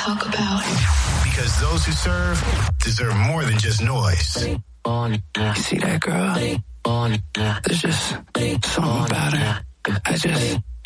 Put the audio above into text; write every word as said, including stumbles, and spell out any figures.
talk about. Because those who serve deserve more than just noise. You see that girl? There's just something about her. I just...